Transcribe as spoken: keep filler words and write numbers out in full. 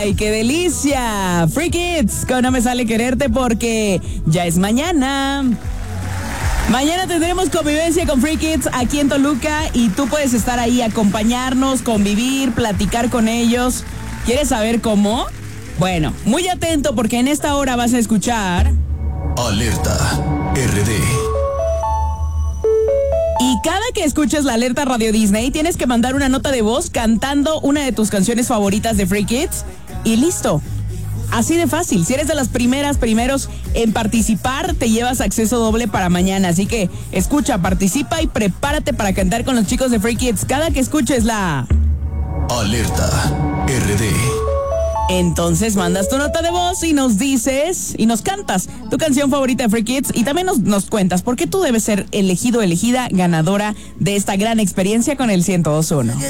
¡Ay, qué delicia! Free Kids, con No Me Sale Quererte porque ya es mañana. Mañana tendremos convivencia con Free Kids aquí en Toluca y tú puedes estar ahí, acompañarnos, convivir, platicar con ellos. ¿Quieres saber cómo? Bueno, muy atento porque en esta hora vas a escuchar... Alerta R D. Y cada que escuches la alerta Radio Disney, tienes que mandar una nota de voz cantando una de tus canciones favoritas de Free Kids y listo. Así de fácil. Si eres de las primeras, primeros en participar, te llevas acceso doble para mañana. Así que escucha, participa y prepárate para cantar con los chicos de Free Kids cada que escuches la... Alerta R D. Entonces mandas tu nota de voz y nos dices y nos cantas tu canción favorita de Free Kids y también nos, nos cuentas por qué tú debes ser elegido o elegida ganadora de esta gran experiencia con el ciento dos punto uno.